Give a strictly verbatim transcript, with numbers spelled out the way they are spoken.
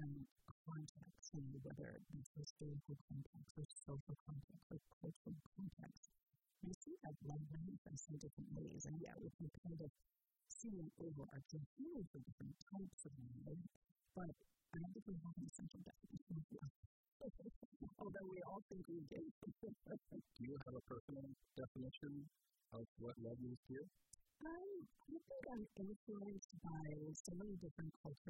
different contexts, you know, whether it be historical context or social context or cultural context. And I see that love manifests in different ways, and yeah, we can kind of see an overarching field for different types of love, but I don't think we have an essential definition of love. Although we all think we do. Do you have a personal definition of what love means to you? Um, I think I'm influenced by so many different cultural